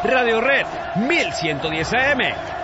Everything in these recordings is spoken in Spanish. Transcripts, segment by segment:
Radio Red 1110 AM.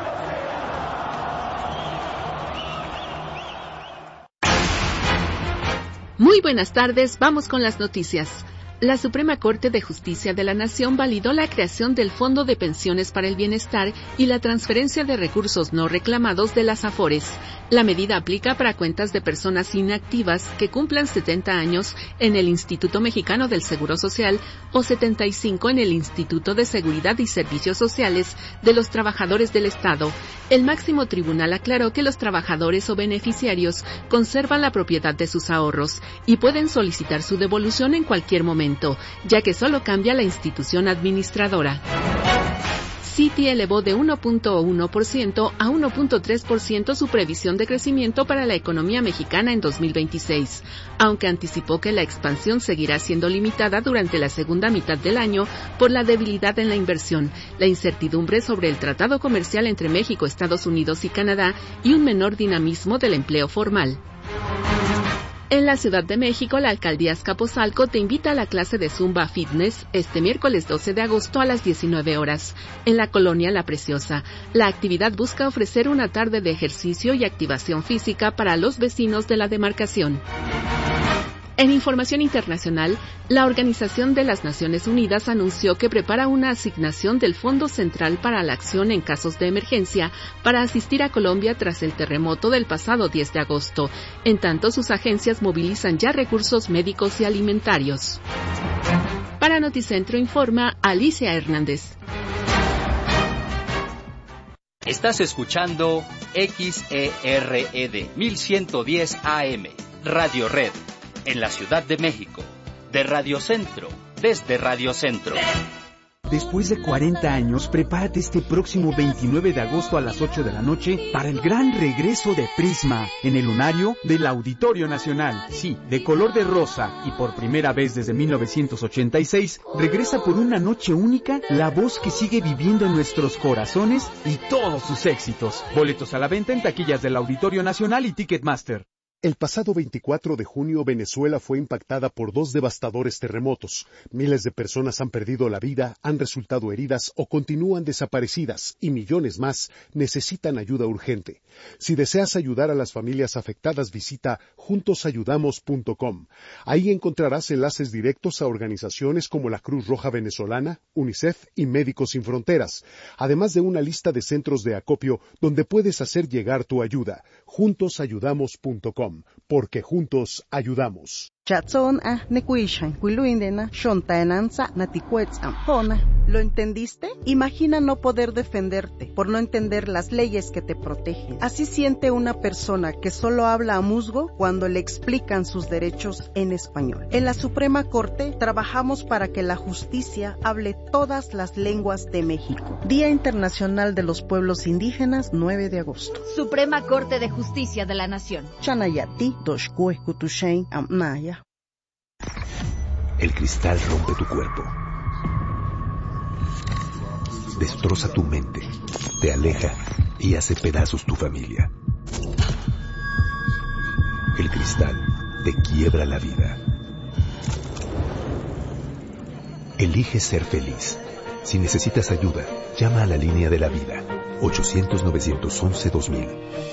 Muy buenas tardes, vamos con las noticias. La Suprema Corte de Justicia de la Nación validó la creación del Fondo de Pensiones para el Bienestar y la transferencia de recursos no reclamados de las AFORES. La medida aplica para cuentas de personas inactivas que cumplan 70 años en el Instituto Mexicano del Seguro Social o 75 en el Instituto de Seguridad y Servicios Sociales de los Trabajadores del Estado. El máximo tribunal aclaró que los trabajadores o beneficiarios conservan la propiedad de sus ahorros y pueden solicitar su devolución en cualquier momento, ya que solo cambia la institución administradora. Citi elevó de 1.1% a 1.3% su previsión de crecimiento para la economía mexicana en 2026, aunque anticipó que la expansión seguirá siendo limitada durante la segunda mitad del año por la debilidad en la inversión, la incertidumbre sobre el tratado comercial entre México, Estados Unidos y Canadá y un menor dinamismo del empleo formal. En la Ciudad de México, la Alcaldía Azcapotzalco te invita a la clase de Zumba Fitness este miércoles 12 de agosto a las 19 horas, en la colonia La Preciosa. La actividad busca ofrecer una tarde de ejercicio y activación física para los vecinos de la demarcación. En información internacional, la Organización de las Naciones Unidas anunció que prepara una asignación del Fondo Central para la Acción en Casos de Emergencia para asistir a Colombia tras el terremoto del pasado 10 de agosto. En tanto, sus agencias movilizan ya recursos médicos y alimentarios. Para Noticentro informa Alicia Hernández. Estás escuchando XERED 1110 AM, Radio Red. En la Ciudad de México, de Radio Centro, desde Radio Centro. Después de 40 años, prepárate este próximo 29 de agosto a las 8 de la noche para el gran regreso de Prisma en el lunario del Auditorio Nacional. Sí, de color de rosa y por primera vez desde 1986, regresa por una noche única la voz que sigue viviendo en nuestros corazones y todos sus éxitos. Boletos a la venta en taquillas del Auditorio Nacional y Ticketmaster. El pasado 24 de junio, Venezuela fue impactada por 2 devastadores terremotos. Miles de personas han perdido la vida, han resultado heridas o continúan desaparecidas, y millones más necesitan ayuda urgente. Si deseas ayudar a las familias afectadas, visita juntosayudamos.com. Ahí encontrarás enlaces directos a organizaciones como la Cruz Roja Venezolana, UNICEF y Médicos Sin Fronteras, además de una lista de centros de acopio donde puedes hacer llegar tu ayuda. Juntosayudamos.com. Porque juntos ayudamos. ¿Lo entendiste? Imagina no poder defenderte por no entender las leyes que te protegen. Así siente una persona que solo habla a musgo cuando le explican sus derechos en español. En la Suprema Corte trabajamos para que la justicia hable todas las lenguas de México. Día Internacional de los Pueblos Indígenas, 9 de agosto. Suprema Corte de Justicia de la Nación. Chanayati, Doshkue, Kutushain, Amnaya. El cristal rompe tu cuerpo, destroza tu mente, te aleja y hace pedazos tu familia. El cristal te quiebra la vida. Elige ser feliz. Si necesitas ayuda, llama a la línea de la vida, 800-911-2000.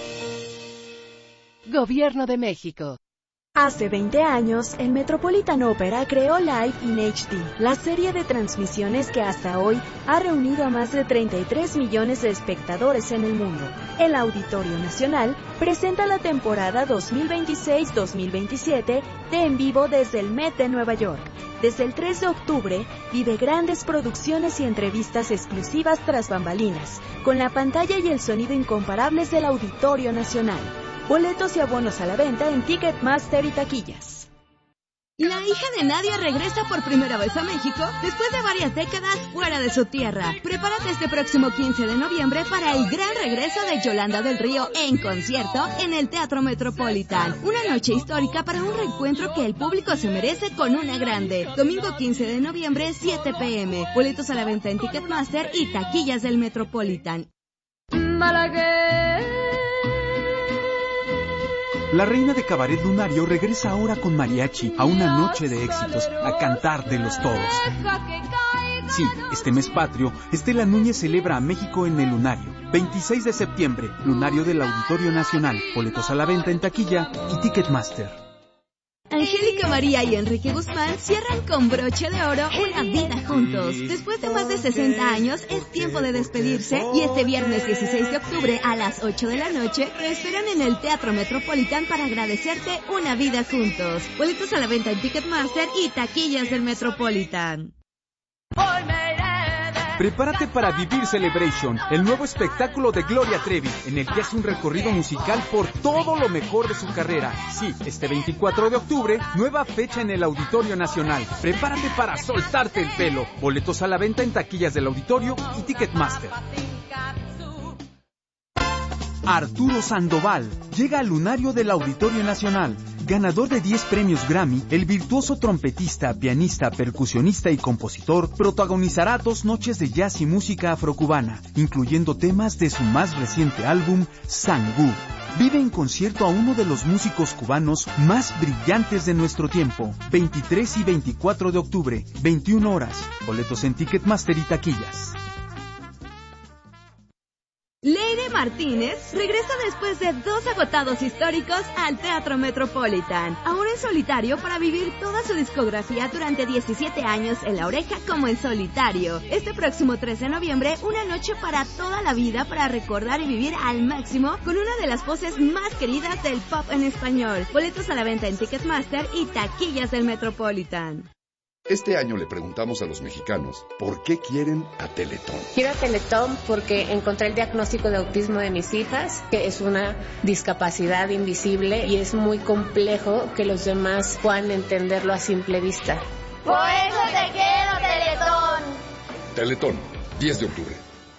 Gobierno de México. Hace 20 años, el Metropolitan Opera creó Live in HD, la serie de transmisiones que hasta hoy ha reunido a más de 33 millones de espectadores en el mundo. El Auditorio Nacional presenta la temporada 2026-2027 de En Vivo desde el Met de Nueva York. Desde el 3 de octubre, vive grandes producciones y entrevistas exclusivas tras bambalinas, con la pantalla y el sonido incomparables del Auditorio Nacional. Boletos y abonos a la venta en Ticketmaster y taquillas. La hija de Nadia regresa por primera vez a México después de varias décadas fuera de su tierra. Prepárate este próximo 15 de noviembre para el gran regreso de Yolanda del Río en concierto en el Teatro Metropolitan. Una noche histórica para un reencuentro que el público se merece con una grande. Domingo 15 de noviembre, 7 p.m. Boletos a la venta en Ticketmaster y taquillas del Metropolitan. La reina de cabaret lunario regresa ahora con mariachi a una noche de éxitos, a cantar de los todos. Sí, este mes patrio, Estela Núñez celebra a México en el Lunario. 26 de septiembre, Lunario del Auditorio Nacional. Boletos a la venta en taquilla y Ticketmaster. Angélica María y Enrique Guzmán cierran con broche de oro una vida juntos. Después de más de 60 años, es tiempo de despedirse y este viernes 16 de octubre a las 8 de la noche te esperan en el Teatro Metropolitan para agradecerte una vida juntos. Boletos a la venta en Ticketmaster y taquillas del Metropolitan. Prepárate para vivir Celebration, el nuevo espectáculo de Gloria Trevi, en el que hace un recorrido musical por todo lo mejor de su carrera. Sí, este 24 de octubre, nueva fecha en el Auditorio Nacional. Prepárate para soltarte el pelo. Boletos a la venta en taquillas del Auditorio y Ticketmaster. Arturo Sandoval llega al Lunario del Auditorio Nacional. Ganador de 10 premios Grammy, el virtuoso trompetista, pianista, percusionista y compositor protagonizará 2 noches de jazz y música afrocubana, incluyendo temas de su más reciente álbum, Sangú. Vive en concierto a uno de los músicos cubanos más brillantes de nuestro tiempo. 23 y 24 de octubre, 21 horas. Boletos en Ticketmaster y taquillas. Leire Martínez regresa después de 2 agotados históricos al Teatro Metropolitan, ahora en solitario para vivir toda su discografía durante 17 años en La Oreja como en solitario. Este próximo 3 de noviembre, una noche para toda la vida para recordar y vivir al máximo con una de las voces más queridas del pop en español. Boletos a la venta en Ticketmaster y taquillas del Metropolitan. Este año le preguntamos a los mexicanos por qué quieren a Teletón. Quiero a Teletón porque encontré el diagnóstico de autismo de mis hijas, que es una discapacidad invisible y es muy complejo que los demás puedan entenderlo a simple vista. Por eso te quiero, Teletón. Teletón, 10 de octubre.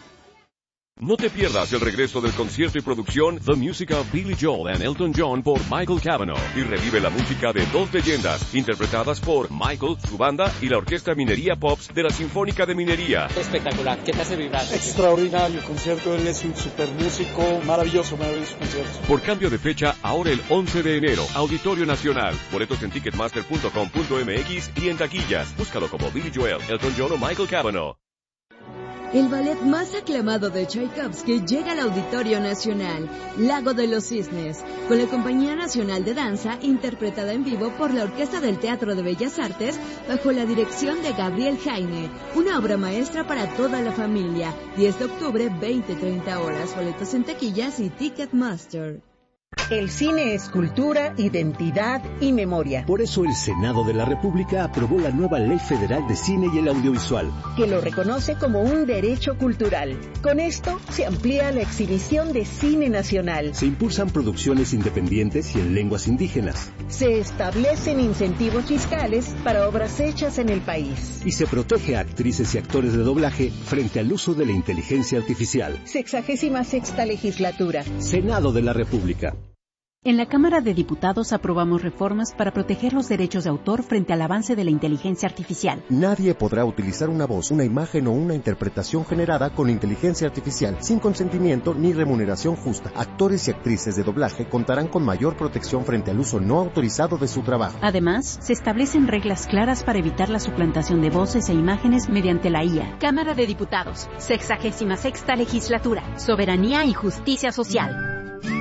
No te pierdas el regreso del concierto y producción The Music of Billy Joel and Elton John por Michael Cavanaugh y revive la música de 2 leyendas interpretadas por Michael, su banda y la Orquesta Minería Pops de la Sinfónica de Minería. Espectacular, ¿qué te hace vibrar? Extraordinario concierto, él es un super músico, maravilloso concierto. Por cambio de fecha, ahora el 11 de enero, Auditorio Nacional. Boletos en ticketmaster.com.mx y en taquillas. Búscalo como Billy Joel, Elton John o Michael Cavanaugh. El ballet más aclamado de Tchaikovsky llega al Auditorio Nacional, Lago de los Cisnes, con la Compañía Nacional de Danza, interpretada en vivo por la Orquesta del Teatro de Bellas Artes, bajo la dirección de Gabriel Jaime. Una obra maestra para toda la familia. 10 de octubre, 20-30 horas. Boletos en taquillas y Ticketmaster. El cine es cultura, identidad y memoria. Por eso el Senado de la República aprobó la nueva Ley Federal de Cine y el Audiovisual, que lo reconoce como un derecho cultural. Con esto se amplía la exhibición de cine nacional. Se impulsan producciones independientes y en lenguas indígenas. Se establecen incentivos fiscales para obras hechas en el país. Y se protege a actrices y actores de doblaje frente al uso de la inteligencia artificial. 66ª legislatura. Senado de la República. En la Cámara de Diputados aprobamos reformas para proteger los derechos de autor frente al avance de la inteligencia artificial. Nadie podrá utilizar una voz, una imagen o una interpretación generada con inteligencia artificial sin consentimiento ni remuneración justa. Actores y actrices de doblaje contarán con mayor protección frente al uso no autorizado de su trabajo. Además, se establecen reglas claras para evitar la suplantación de voces e imágenes mediante la IA. Cámara de Diputados, 66ª Legislatura, Soberanía y Justicia Social.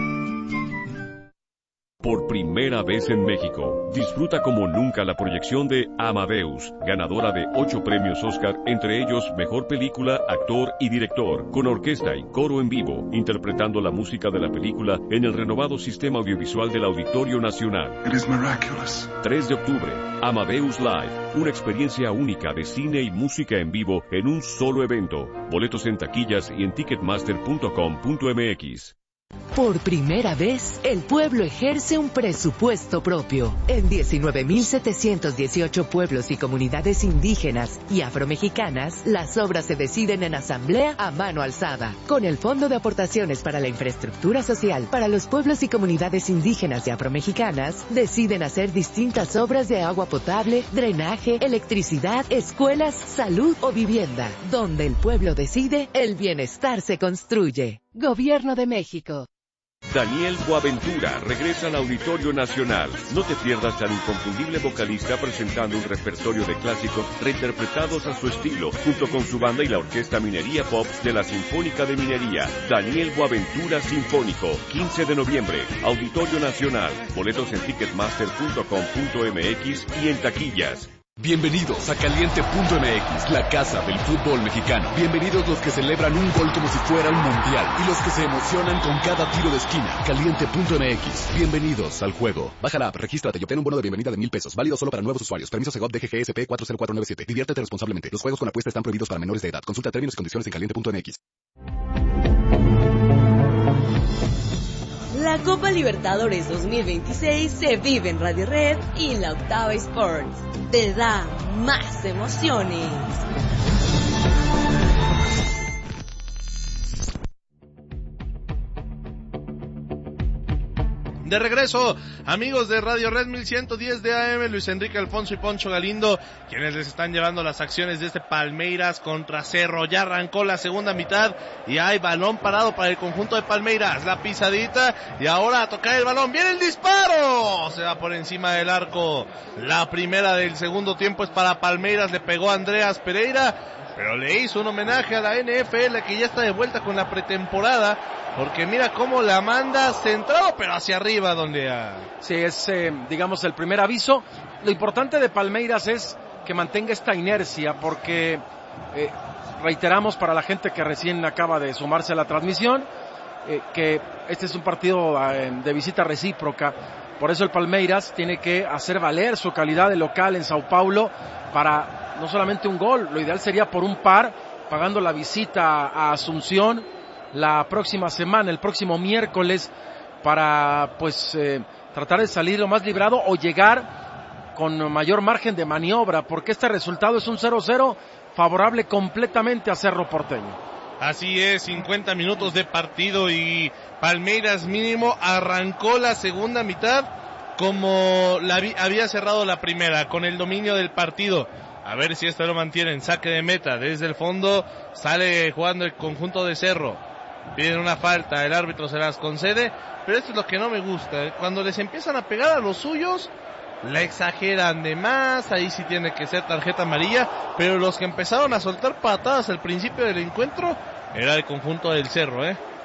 Por primera vez en México, disfruta como nunca la proyección de Amadeus, ganadora de 8 premios Oscar, entre ellos Mejor Película, Actor y Director, con orquesta y coro en vivo, interpretando la música de la película en el renovado sistema audiovisual del Auditorio Nacional. 3 de octubre, Amadeus Live, una experiencia única de cine y música en vivo en un solo evento. Boletos en taquillas y en ticketmaster.com.mx. Por primera vez, el pueblo ejerce un presupuesto propio. En 19.718 pueblos y comunidades indígenas y afromexicanas, las obras se deciden en asamblea a mano alzada. Con el Fondo de Aportaciones para la Infraestructura Social para los pueblos y comunidades indígenas y afromexicanas, deciden hacer distintas obras de agua potable, drenaje, electricidad, escuelas, salud o vivienda. Donde el pueblo decide, el bienestar se construye. Gobierno de México. Daniel Boaventura regresa al Auditorio Nacional. No te pierdas al inconfundible vocalista presentando un repertorio de clásicos reinterpretados a su estilo, junto con su banda y la Orquesta Minería Pop de la Sinfónica de Minería. Daniel Boaventura Sinfónico, 15 de noviembre, Auditorio Nacional. Boletos en ticketmaster.com.mx y en taquillas. Bienvenidos a Caliente.mx, la casa del fútbol mexicano. Bienvenidos los que celebran un gol como si fuera un mundial y los que se emocionan con cada tiro de esquina. Caliente.mx, bienvenidos al juego. Baja la app, regístrate y obtén un bono de bienvenida de $1,000. Válido solo para nuevos usuarios. Permiso Segov DGGSP 40497. Diviértete responsablemente. Los juegos con apuesta están prohibidos para menores de edad. Consulta términos y condiciones en Caliente.mx. La Copa Libertadores 2026 se vive en Radio Red y la Octava Sports. Te da más emociones. De regreso, amigos de Radio Red 1110 de AM, Luis Enrique Alfonso y Poncho Galindo, quienes les están llevando las acciones de este Palmeiras contra Cerro. Ya arrancó la segunda mitad y hay balón parado para el conjunto de Palmeiras. La pisadita y ahora a tocar el balón. ¡Viene el disparo! Se va por encima del arco. La primera del segundo tiempo es para Palmeiras. Le pegó a Andreas Pereira, pero le hizo un homenaje a la NFL, que ya está de vuelta con la pretemporada, porque mira cómo la manda centrado, pero hacia arriba, donde Sí, es, digamos, el primer aviso. Lo importante de Palmeiras es que mantenga esta inercia, porque reiteramos para la gente que recién acaba de sumarse a la transmisión, que este es un partido de visita recíproca. Por eso el Palmeiras tiene que hacer valer su calidad de local en Sao Paulo para no solamente un gol, lo ideal sería por un par, pagando la visita a Asunción la próxima semana, el próximo miércoles, para tratar de salir lo más librado o llegar con mayor margen de maniobra, porque este resultado es un 0-0 favorable completamente a Cerro Porteño. Así es, 50 minutos de partido y Palmeiras mínimo arrancó la segunda mitad como había cerrado la primera, con el dominio del partido. A ver si esto lo mantienen. Saque de meta desde el fondo, sale jugando el conjunto de Cerro. Piden una falta, el árbitro se las concede, pero esto es lo que no me gusta. Cuando les empiezan a pegar a los suyos, la exageran de más, ahí sí tiene que ser tarjeta amarilla, pero los que empezaron a soltar patadas al principio del encuentro era el conjunto del Cerro,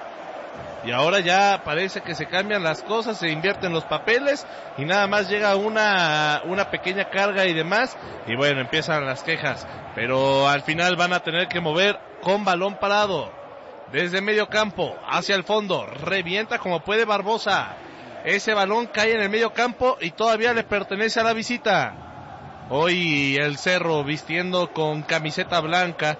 Y ahora ya parece que se cambian las cosas, se invierten los papeles y nada más llega una pequeña carga y demás, y bueno, empiezan las quejas, pero al final van a tener que mover con balón parado. Desde medio campo, hacia el fondo, revienta como puede Barbosa. Ese balón cae en el medio campo y todavía le pertenece a la visita. Hoy el Cerro vistiendo con camiseta blanca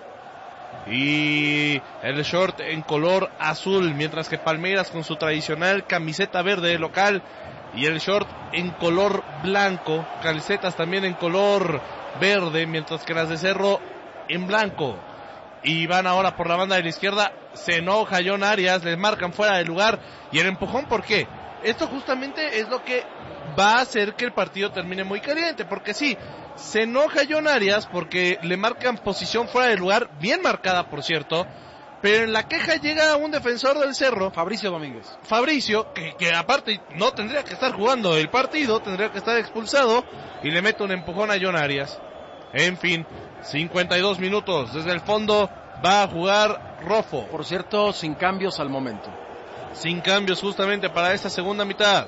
y el short en color azul, mientras que Palmeiras con su tradicional camiseta verde local y el short en color blanco, calcetas también en color verde, mientras que las de Cerro en blanco. Y van ahora por la banda de la izquierda, se enoja John Arias, les marcan fuera de lugar y el empujón, ¿por qué? Esto justamente es lo que va a hacer que el partido termine muy caliente, porque sí, se enoja John Arias porque le marcan posición fuera de lugar, bien marcada por cierto, pero en la queja llega un defensor del Cerro, Fabricio Domínguez. Fabricio, que aparte no tendría que estar jugando el partido, tendría que estar expulsado, y le mete un empujón a John Arias. En fin, 52 minutos, desde el fondo va a jugar Rofo. Por cierto, sin cambios al momento. Sin cambios justamente para esta segunda mitad.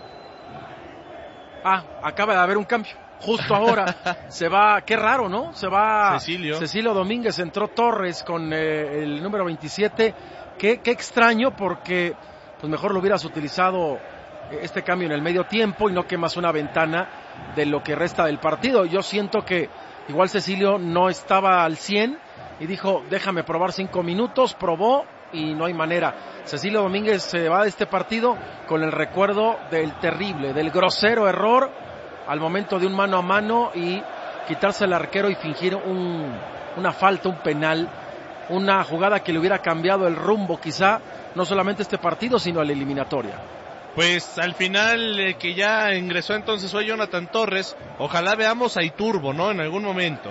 Acaba de haber un cambio. Justo ahora se va, qué raro, ¿no? Se va Cecilio Domínguez, entró Torres con el número 27. Qué extraño, porque pues mejor lo hubieras utilizado este cambio en el medio tiempo y no quemas una ventana de lo que resta del partido. Yo siento que igual Cecilio no estaba al 100 y dijo, déjame probar 5 minutos, probó y no hay manera. Cecilio Domínguez se va de este partido con el recuerdo del terrible, del grosero error al momento de un mano a mano y quitarse el arquero y fingir una falta, un penal, una jugada que le hubiera cambiado el rumbo quizá, no solamente este partido, sino a la eliminatoria. Pues al final que ya ingresó entonces hoy Jonathan Torres, ojalá veamos a Iturbo, ¿no? En algún momento.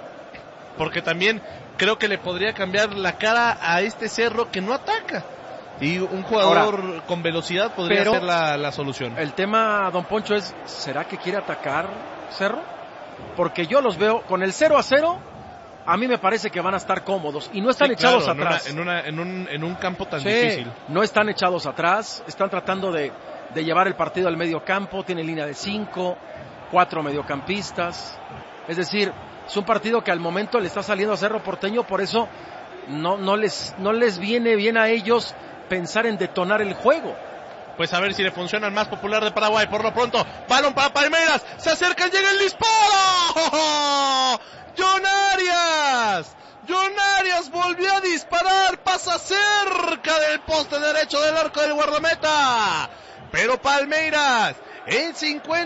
Porque también creo que le podría cambiar la cara a este Cerro que no ataca. Y un jugador con velocidad podría ser la solución. El tema, don Poncho, es, ¿será que quiere atacar Cerro? Porque yo los veo con el 0-0, a mí me parece que van a estar cómodos y no están echados atrás. En un campo tan difícil. No están echados atrás, están tratando de llevar el partido al medio campo, tiene línea de 5, 4 mediocampistas. Es decir, es un partido que al momento le está saliendo a Cerro Porteño, por eso no les viene bien a ellos pensar en detonar el juego. Pues a ver si le funciona al más popular de Paraguay. Por lo pronto, balón para Palmeiras, se acercan, llega el disparo. John Arias volvió a disparar, pasa cerca del poste derecho del arco del guardameta, pero Palmeiras en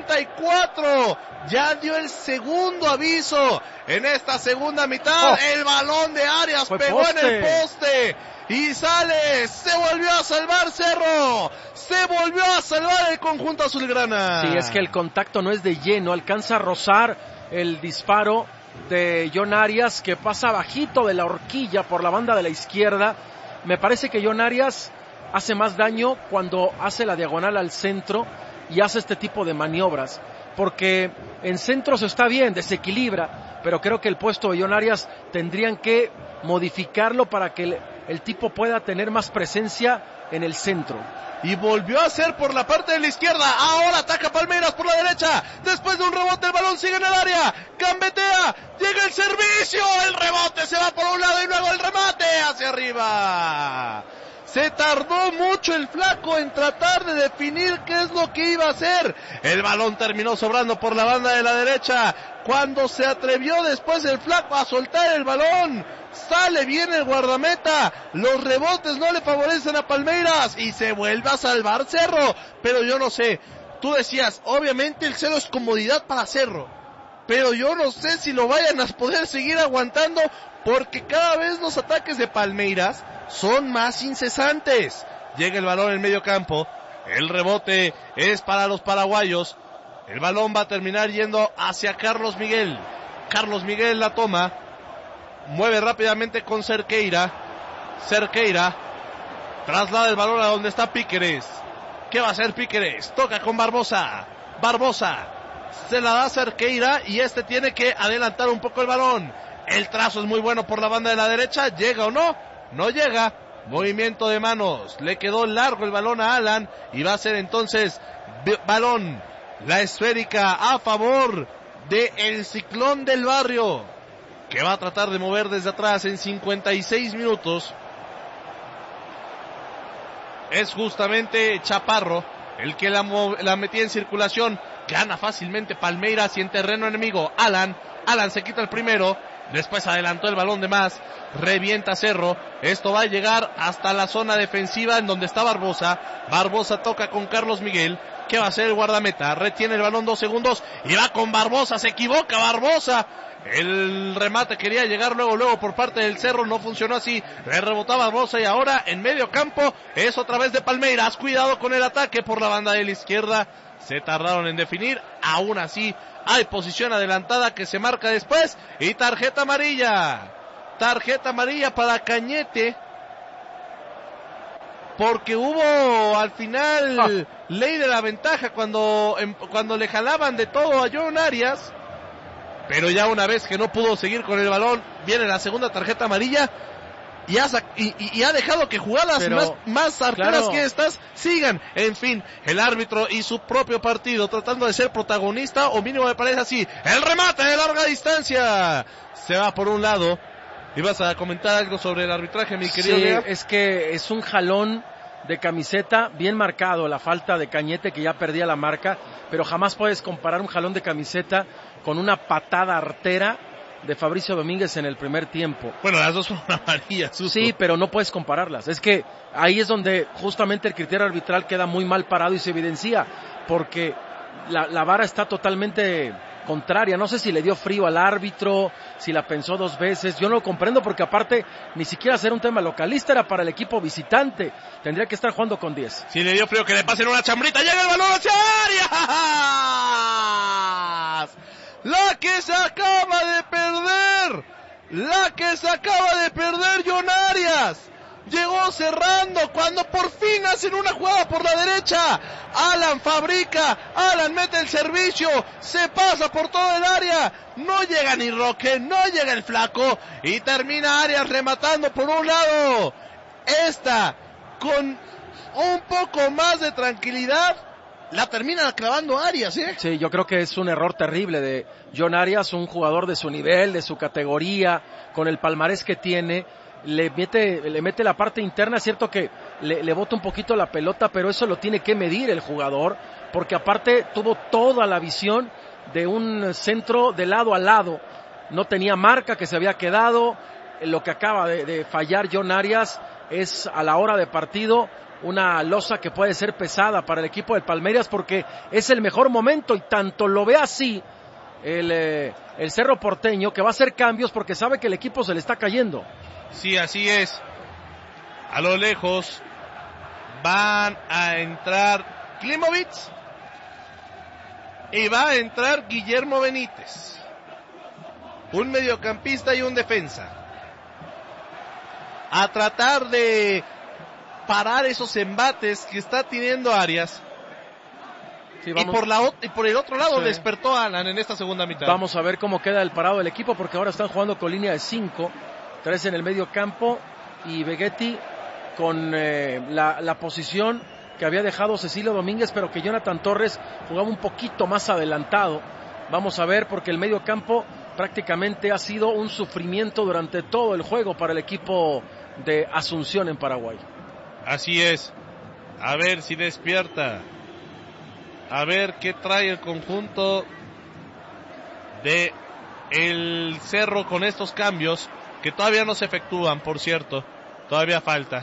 54 ya dio el segundo aviso en esta segunda mitad. El balón de Arias pegó en el poste y sale, se volvió a salvar Cerro, se volvió a salvar el conjunto azulgrana. Sí, es que el contacto no es de lleno, alcanza a rozar el disparo de John Arias, que pasa bajito de la horquilla por la banda de la izquierda. Me parece que John Arias hace más daño cuando hace la diagonal al centro y hace este tipo de maniobras, porque en centros está bien, desequilibra, pero creo que el puesto de John Arias tendrían que modificarlo para que el tipo pueda tener más presencia en el centro. Y volvió a hacer por la parte de la izquierda. Ahora ataca Palmeiras por la derecha. Después de un rebote el balón sigue en el área. Gambetea. Llega el servicio. El rebote se va por un lado y luego el remate hacia arriba. Se tardó mucho el flaco en tratar de definir qué es lo que iba a hacer. El balón terminó sobrando por la banda de la derecha. Cuando se atrevió después el flaco a soltar el balón, sale bien el guardameta. Los rebotes no le favorecen a Palmeiras y se vuelve a salvar Cerro. Pero yo no sé, tú decías, obviamente el 0 es comodidad para Cerro, pero yo no sé si lo vayan a poder seguir aguantando, porque cada vez los ataques de Palmeiras son más incesantes. Llega el balón en el medio campo, el rebote es para los paraguayos, el balón va a terminar yendo hacia Carlos Miguel. Carlos Miguel la toma, mueve rápidamente con Cerqueira, traslada el balón a donde está Píqueres. ¿Qué va a hacer Píqueres? Toca con Barbosa, se la da a Cerqueira y este tiene que adelantar un poco el balón. El trazo es muy bueno por la banda de la derecha, ¿llega o no? No llega, movimiento de manos, le quedó largo el balón a Alan y va a ser entonces balón, la esférica a favor de el Ciclón del Barrio, que va a tratar de mover desde atrás en 56 minutos. Es justamente Chaparro el que la metía en circulación. Gana fácilmente Palmeiras y en terreno enemigo Alan se quita el primero. Después adelantó el balón de más, revienta Cerro. Esto va a llegar hasta la zona defensiva en donde está Barbosa. Barbosa toca con Carlos Miguel. ¿Qué va a hacer el guardameta? Retiene el balón 2 segundos y va con Barbosa. Se equivoca Barbosa. El remate quería llegar luego por parte del Cerro, no funcionó así. Le rebotaba Barbosa y ahora en medio campo es otra vez de Palmeiras. Cuidado con el ataque por la banda de la izquierda. Se tardaron en definir, aún así hay posición adelantada que se marca después y tarjeta amarilla para Cañete, porque hubo al final ley de la ventaja cuando le jalaban de todo a John Arias, pero ya una vez que no pudo seguir con el balón, viene la segunda tarjeta amarilla. Y ha dejado que jugadas más arteras que estas sigan. En fin, el árbitro y su propio partido tratando de ser protagonista, o mínimo me parece así. El remate de larga distancia se va por un lado. ¿Ibas a comentar algo sobre el arbitraje, mi querido Lea? Es que es un jalón de camiseta bien marcado, la falta de Cañete, que ya perdía la marca, pero jamás puedes comparar un jalón de camiseta con una patada artera de Fabricio Domínguez en el primer tiempo. Bueno, las dos son amarillas. Sí, pero no puedes compararlas. Es que ahí es donde justamente el criterio arbitral queda muy mal parado y se evidencia, porque la vara está totalmente contraria. No sé si le dio frío al árbitro, si la pensó dos veces. Yo no lo comprendo, porque aparte ni siquiera ser un tema localista, era para el equipo visitante. Tendría que estar jugando con 10. Si le dio frío, que le pasen una chambrita. Llega el balón hacia Arias. La que se acaba de perder John Arias. llegó cerrando, cuando por fin hacen una jugada por la derecha. Alan fabrica, Alan mete el servicio, se pasa por todo el área, no llega ni Roque, no llega el Flaco, y termina Arias rematando por un lado. Esta, con un poco más de tranquilidad, la termina clavando Arias, ¿eh? Sí, yo creo que es un error terrible de John Arias, un jugador de su nivel, de su categoría, con el palmarés que tiene. Le mete la parte interna, es cierto que le bota un poquito la pelota, pero eso lo tiene que medir el jugador, porque aparte tuvo toda la visión de un centro de lado a lado, no tenía marca, que se había quedado. Lo que acaba de fallar John Arias es, a la hora de partido, una losa que puede ser pesada para el equipo del Palmeiras, porque es el mejor momento, y tanto lo ve así el Cerro Porteño, que va a hacer cambios porque sabe que el equipo se le está cayendo. Sí, así es. A lo lejos van a entrar Klimovic y va a entrar Guillermo Benítez, un mediocampista y un defensa, a tratar de parar esos embates que está teniendo Arias. Sí, y por el otro lado, sí, despertó Alan en esta segunda mitad. Vamos a ver cómo queda el parado del equipo, porque ahora están jugando con línea de 5, 3 en el medio campo, y Vegetti con la posición que había dejado Cecilio Domínguez, pero que Jonathan Torres jugaba un poquito más adelantado. Vamos a ver, porque el medio campo prácticamente ha sido un sufrimiento durante todo el juego para el equipo de Asunción en Paraguay. Así es. A ver si despierta. A ver qué trae el conjunto de el Cerro con estos cambios, que todavía no se efectúan, por cierto. Todavía falta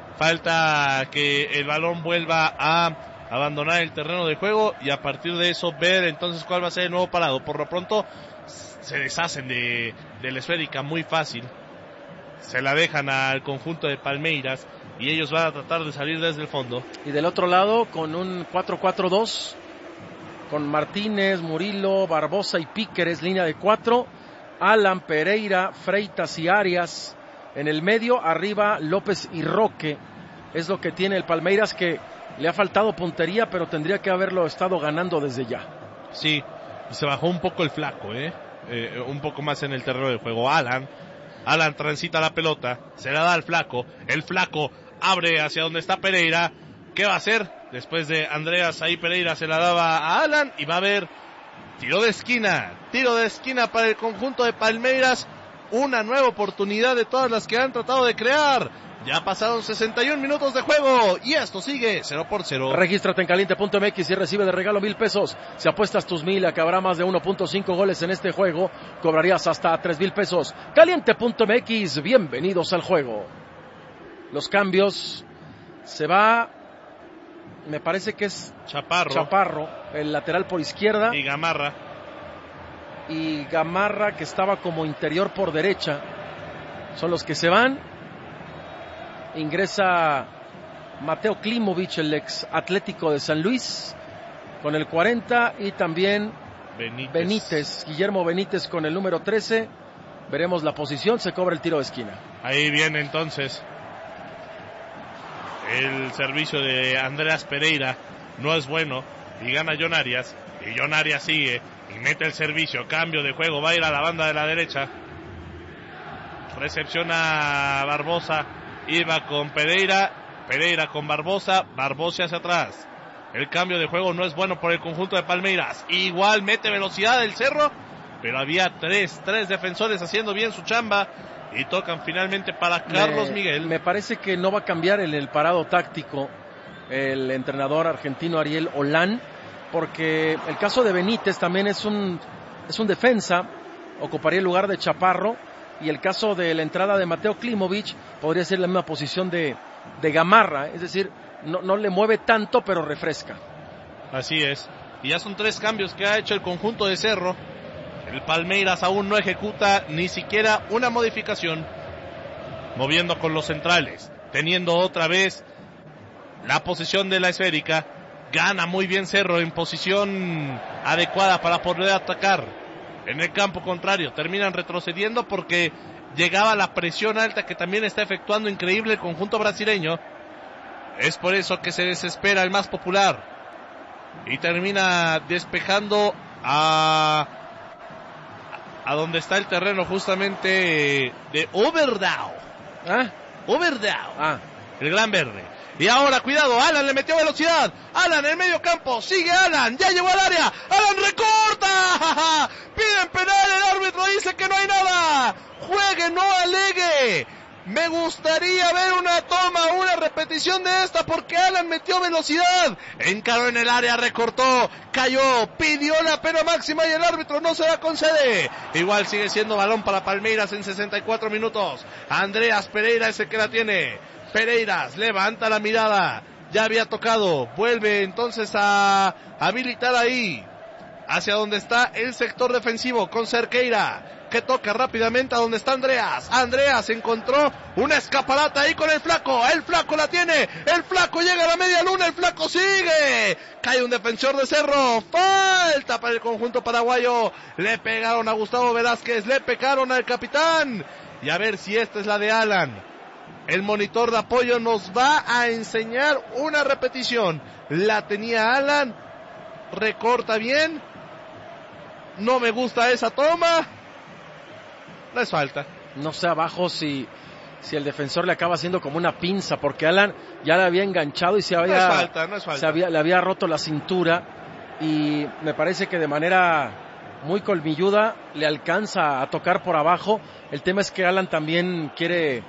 que el balón vuelva a abandonar el terreno de juego, y a partir de eso ver entonces cuál va a ser el nuevo parado. Por lo pronto se deshacen de la esférica muy fácil, se la dejan al conjunto de Palmeiras, y ellos van a tratar de salir desde el fondo. Y del otro lado, con un 4-4-2, con Martínez, Murilo, Barbosa y Píqueres, línea de 4, Alan, Pereira, Freitas y Arias en el medio, arriba López y Roque. Es lo que tiene el Palmeiras, que le ha faltado puntería, pero tendría que haberlo estado ganando desde ya. Sí, y se bajó un poco el Flaco, un poco más en el terreno de juego. Alan transita la pelota, se la da al Flaco, el Flaco abre hacia donde está Pereira. ¿Qué va a hacer? Después de Andreas, ahí Pereira se la daba a Alan, y va a haber tiro de esquina para el conjunto de Palmeiras. Una nueva oportunidad de todas las que han tratado de crear. Ya pasaron 61 minutos de juego y esto sigue 0-0. Regístrate en caliente.mx y recibe de regalo 1,000 pesos. Si apuestas tus 1,000 a que habrá más de 1.5 goles en este juego, cobrarías hasta 3,000 pesos. Caliente.mx, bienvenidos al juego. Los cambios, se va, me parece que es Chaparro, el lateral por izquierda. Y Gamarra, que estaba como interior por derecha. Son los que se van. Ingresa Mateo Klimovic, el ex Atlético de San Luis, con el 40, y también Benítez, Guillermo Benítez con el número 13. Veremos la posición, se cobra el tiro de esquina. Ahí viene entonces el servicio de Andreas Pereira, no es bueno, y gana John Arias, y John Arias sigue y mete el servicio, cambio de juego, va a ir a la banda de la derecha, recepciona Barbosa, iba con Pereira con Barbosa hacia atrás. El cambio de juego no es bueno por el conjunto de Palmeiras. Igual mete velocidad el Cerro, pero había tres defensores haciendo bien su chamba, y tocan finalmente para Carlos Miguel. Me parece que no va a cambiar en el parado táctico el entrenador argentino Ariel Holán, porque el caso de Benítez también es un defensa, ocuparía el lugar de Chaparro. Y el caso de la entrada de Mateo Klimovic podría ser la misma posición de Gamarra, es decir, no le mueve tanto, pero refresca. Así es, y ya son 3 cambios que ha hecho el conjunto de Cerro. El Palmeiras aún no ejecuta ni siquiera una modificación, moviendo con los centrales, teniendo otra vez la posesión de la esférica. Gana muy bien Cerro en posición adecuada para poder atacar. En el campo contrario terminan retrocediendo porque llegaba la presión alta que también está efectuando increíble el conjunto brasileño. Es por eso que se desespera el más popular y termina despejando a donde está el terreno justamente de Overdao. Overdao. El gran verde. Y ahora, cuidado, Alan le metió velocidad. Alan en el medio campo, sigue Alan, ya llegó al área. Alan recorta. Piden penal, el árbitro dice que no hay nada. Juegue, no alegue. Me gustaría ver una toma, una repetición de esta, porque Alan metió velocidad. Encaró en el área, recortó, cayó, pidió la pena máxima y el árbitro no se la concede. Igual sigue siendo balón para Palmeiras en 64 minutos. Andreas Pereira es el que la tiene. Pereiras levanta la mirada, ya había tocado, vuelve entonces a habilitar ahí, hacia donde está el sector defensivo con Cerqueira, que toca rápidamente a donde está Andreas. Andreas encontró una escaparata ahí con el Flaco la tiene, el Flaco llega a la media luna, el Flaco sigue, cae un defensor de Cerro, falta para el conjunto paraguayo, le pegaron a Gustavo Velázquez, le pegaron al capitán, y a ver si esta es la de Alan. El monitor de apoyo nos va a enseñar una repetición. La tenía Alan. Recorta bien. No me gusta esa toma. No es falta. No sé abajo si el defensor le acaba haciendo como una pinza, porque Alan ya le había enganchado y no es falta. Le había roto la cintura. Y me parece que de manera muy colmilluda le alcanza a tocar por abajo. El tema es que Alan también quiere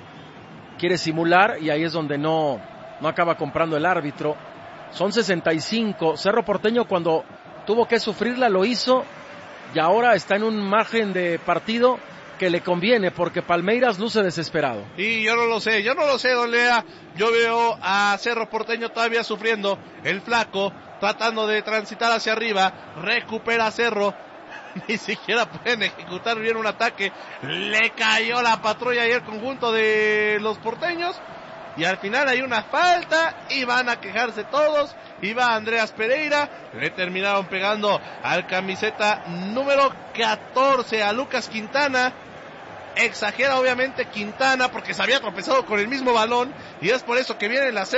simular y ahí es donde no acaba comprando el árbitro. Son 65. Cerro Porteño, cuando tuvo que sufrirla, lo hizo y ahora está en un margen de partido que le conviene, porque Palmeiras luce desesperado. Y yo no lo sé, don Lea. Yo veo a Cerro Porteño todavía sufriendo. El Flaco tratando de transitar hacia arriba, recupera Cerro. Ni siquiera pueden ejecutar bien un ataque. Le cayó la patrulla y el conjunto de los porteños. Y al final hay una falta y van a quejarse todos. Y va Andreas Pereira. Le terminaron pegando al camiseta número 14, a Lucas Quintana. Exagera obviamente Quintana porque se había tropezado con el mismo balón. Y es por eso que vienen las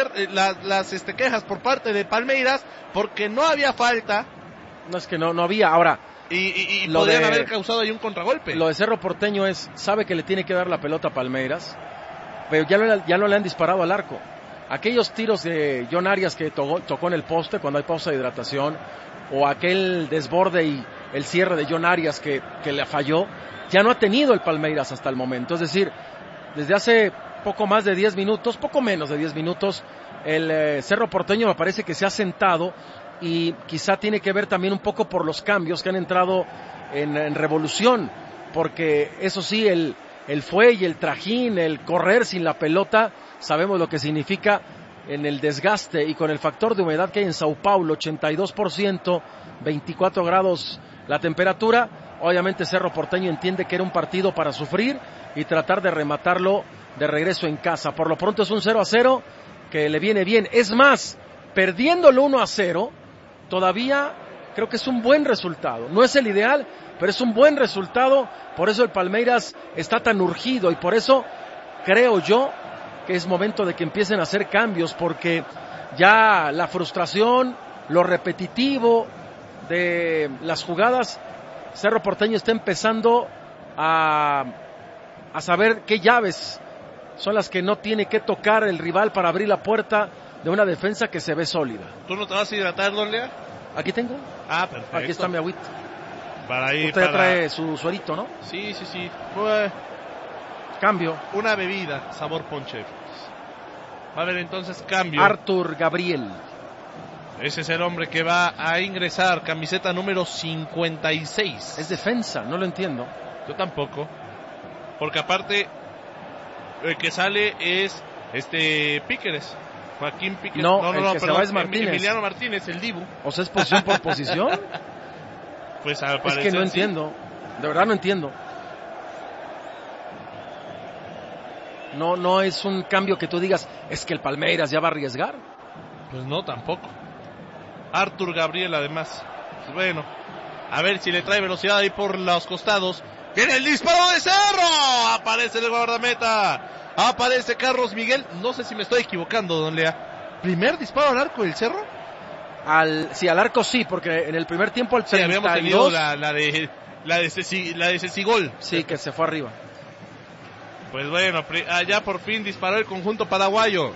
quejas por parte de Palmeiras, porque no había falta. No es que no había. Ahora, y podrían haber causado ahí un contragolpe. Lo de Cerro Porteño sabe que le tiene que dar la pelota a Palmeiras, pero ya no le han disparado al arco. Aquellos tiros de John Arias que tocó en el poste cuando hay pausa de hidratación, o aquel desborde y el cierre de John Arias que le falló, ya no ha tenido el Palmeiras hasta el momento. Es decir, desde hace poco menos de 10 minutos, el Cerro Porteño me parece que se ha sentado. Y quizá tiene que ver también un poco por los cambios que han entrado en revolución, porque eso sí, el fuelle, el trajín, el correr sin la pelota, sabemos lo que significa en el desgaste, y con el factor de humedad que hay en Sao Paulo, 82%, 24 grados la temperatura, obviamente Cerro Porteño entiende que era un partido para sufrir y tratar de rematarlo de regreso en casa. Por lo pronto es un 0-0 que le viene bien. Es más, perdiéndolo 1-0, todavía creo que es un buen resultado. No es el ideal, pero es un buen resultado. Por eso el Palmeiras está tan urgido y por eso creo yo que es momento de que empiecen a hacer cambios, porque ya la frustración, lo repetitivo de las jugadas, Cerro Porteño está empezando a saber qué llaves son las que no tiene que tocar el rival para abrir la puerta de una defensa que se ve sólida. ¿Tú no te vas a hidratar, don Lea? Aquí tengo. Ah, perfecto. Aquí está mi agüita. Usted ya trae su suerito, ¿no? Sí. Cambio. Una bebida, sabor ponche. Va a haber entonces cambio. Arthur Gabriel. Ese es el hombre que va a ingresar, camiseta número 56. Es defensa, no lo entiendo. Yo tampoco. Porque aparte, el que sale es Píqueres. Joaquín Píqueres. No, el que se va es Martínez. Emiliano Martínez, el Dibu. ¿O sea, es posición por posición? Pues al parecer, es que no entiendo. De verdad no entiendo. No es un cambio que tú digas, es que el Palmeiras ya va a arriesgar. Pues no, tampoco. Arthur Gabriel, además. Pues bueno, a ver si le trae velocidad ahí por los costados. Viene el disparo de Cerro. Aparece el guardameta. Aparece Carlos Miguel. No sé si me estoy equivocando, don Lea. ¿Primer disparo al arco del Cerro? Sí, al arco sí, porque en el primer tiempo al 32... habíamos tenido la de Cecigol. Sí, que se fue arriba. Pues bueno, allá por fin disparó el conjunto paraguayo.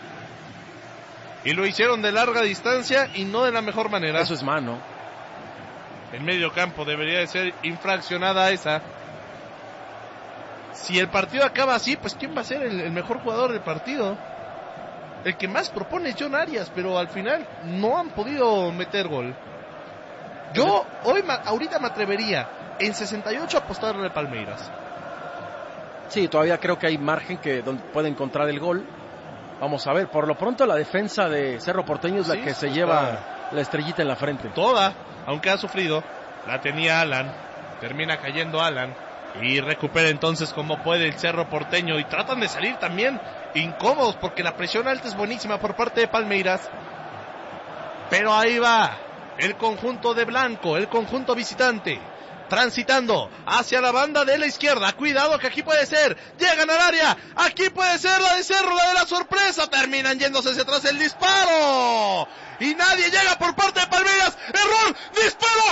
Y lo hicieron de larga distancia y no de la mejor manera. Eso es mano. En medio campo debería de ser infraccionada esa. Si el partido acaba así, pues ¿quién va a ser el mejor jugador del partido? El que más propone es John Arias, pero al final no han podido meter gol. Yo ahorita me atrevería en 68 a apostarle al Palmeiras. Sí, todavía creo que hay margen donde puede encontrar el gol. Vamos a ver, por lo pronto la defensa de Cerro Porteño es la que se lleva la estrellita en la frente. Toda, aunque ha sufrido, la tenía Alan, termina cayendo Alan y recupera entonces como puede el Cerro Porteño y tratan de salir también incómodos porque la presión alta es buenísima por parte de Palmeiras. Pero ahí va el conjunto de blanco, el conjunto visitante, transitando hacia la banda de la izquierda. Cuidado que aquí puede ser, llegan al área, aquí puede ser la de Cerro, la de la sorpresa, terminan yéndose hacia atrás el disparo y nadie llega por parte de Palmeiras. Error, disparo,